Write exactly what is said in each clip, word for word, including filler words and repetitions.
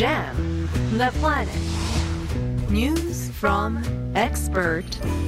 Jam the Planet. News from expert.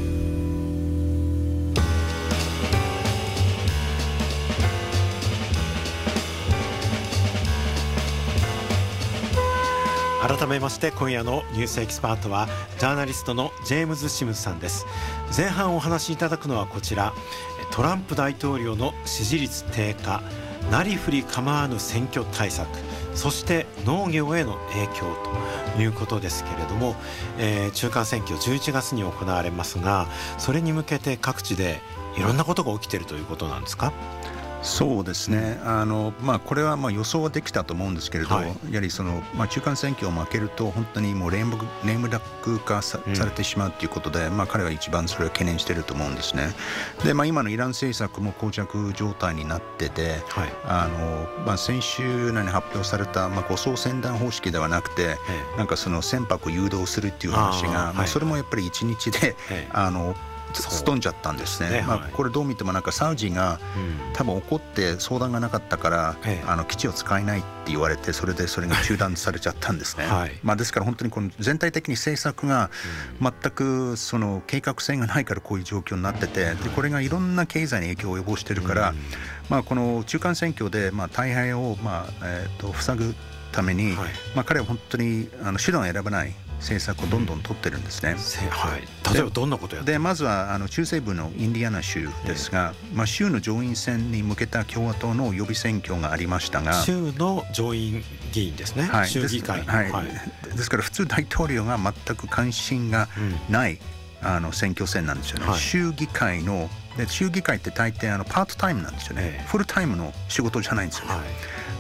改めまして今夜のニュースエキスパートはジャーナリストのジェームズ・シムズさんです。前半お話しいただくのはこちら、トランプ大統領の支持率低下、なりふり構わぬ選挙対策、そして農業への影響ということですけれども、えー、中間選挙じゅういちがつに行われますが、それに向けて各地でいろんなことが起きているということなんですか？ そうですね、あの、まあ、これはまあ予想はできたと思うんですけれど、はい、やはりその、まあ、中間選挙を負けると本当にもうレーム、レームダック化 さ,、うん、されてしまうということで、まあ、彼は一番それを懸念していると思うんですね。で、まあ、今のイラン政策も膠着状態になってて、はい、あのまあ、先週に発表された、まあ、護送船団方式ではなくて、なんかその船舶を誘導するっていう話が、あ、まあ、それもやっぱり一日で、あのすとんじゃったんですね。ね、まあ、これどう見てもなんかサウジが、うん、多分怒って相談がなかったから、ええ、あの基地を使えないって言われて、それでそれが中断されちゃったんですね。はい、まあ、ですから本当にこの全体的に政策が全くその計画性がないからこういう状況になってて、でこれがいろんな経済に影響を及ぼしてるから、うん、まあ、この中間選挙でまあ大敗をまあ、えー、と塞ぐために、はい、まあ、彼は本当にあの手段を選ばない政策をどんどん取ってるんですね。 はい、例えばどんなことやってでまずはあの中西部のインディアナ州ですが、まあ、州の上院選に向けた共和党の予備選挙がありましたが、 州の上院議員ですね、はい、州議会、 はいはい、ですから普通大統領が全く関心がない、うん、あの選挙戦なんですよね。はい、州議会ので州議会って大抵あのパートタイムなんですよね、えー、フルタイムの仕事じゃないんですよね。はい、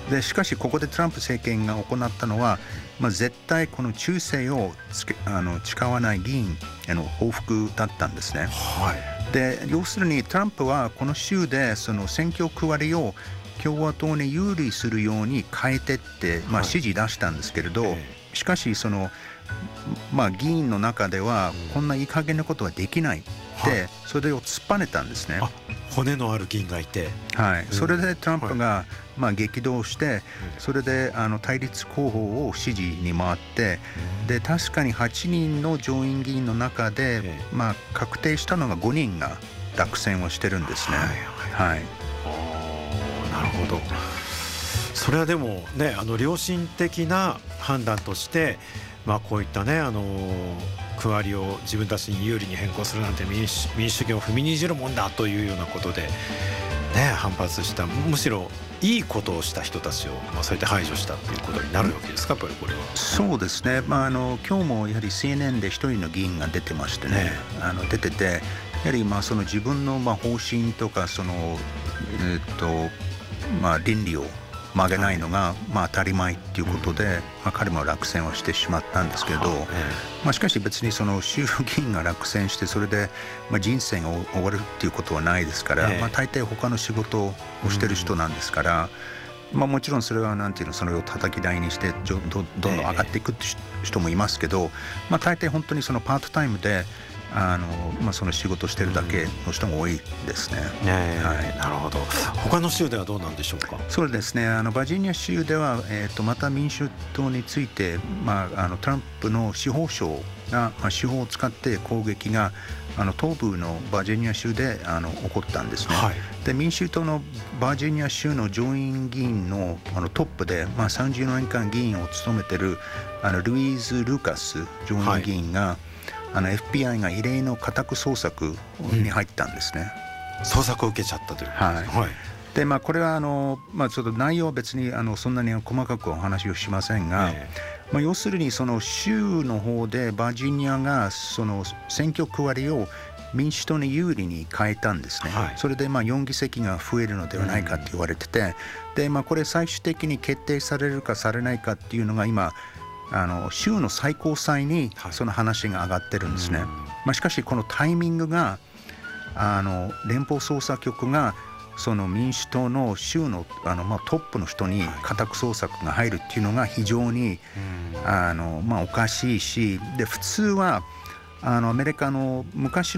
でしかしここでトランプ政権が行ったのは、まあ、絶対この忠誠をつけあの誓わない議員への報復だったんですね。はい、で要するにトランプはこの州でその選挙区割りを共和党に有利するように変えてって、まあ、指示出したんですけれど、はい、しかしその、まあ、議員の中ではこんないい加減なことはできないって、はい、それを突っぱねたんですね。 あ、骨のある議員がいて、 はい、それでトランプが、はい、まあ、激動して、それであの対立候補を支持に回って、で確かにはちにんの上院議員の中で、まあ、確定したのがごにんが落選をしてるんですね。はい、はい、 なるほど。それはでもね、あの良心的な判断として、まあ、こういったね、あの区割りを自分たちに有利に変更するなんて民主、民主主義を踏みにじるもんだというようなことで、ね、反発した、むしろいいことをした人たちを、まあ、そうやって排除したということになるわけですか、やっぱりこれは。 そうですね、まあ、あの今日もやはり シーエヌエヌ で一人の議員が出てましてね、ね、あの出てて、やはりまあその自分のまあ方針とかその、えーっとまあ、倫理を曲げないのがまあ当たり前っていうことで、まあ、彼も落選をしてしまったんですけど、まあ、しかし別にその州議員が落選してそれでまあ人生が終わるっていうことはないですから、まあ、大抵他の仕事をしてる人なんですから、まあ、もちろんそれはなんていうの、それを叩き台にしてどんどんどん上がっていくって人もいますけど、まあ、大抵本当にそのパートタイムであのまあ、その仕事してるだけの人も多いですね。 うん、ね、はい、なるほど。他の州ではどうなんでしょうか。 そうですね、あのバージニア州では、えー、とまた民主党について、まあ、あのトランプの司法省が、まあ、司法を使って攻撃があの東部のバージニア州であの起こったんですね。はい、で民主党のバージニア州の上院議員 の, あのトップで、まあ、さんじゅうねんかん議員を務めてるあのルイーズ・ルーカス上院議員が、はい、あの エフビーアイ が異例の家宅捜索に入ったんですね。 うん、捜索を受けちゃったということですね。はい、はい、 でまあ、これはあの、まあ、ちょっと内容は別にあのそんなに細かくお話をしませんが、えーまあ、要するにその州の方でバージニアがその選挙区割りを民主党に有利に変えたんですね。はい、それでまあよんぎせきが増えるのではないかと言われてて、うん、でまあ、これ最終的に決定されるかされないかっていうのが今あの州の最高裁にその話が上がってるんですね。はい、まあ、しかしこのタイミングがあの連邦捜査局がその民主党の州の、あのまあトップの人に家宅捜索が入るっていうのが非常にあの、まあ、おかしいし、で普通はあのアメリカの昔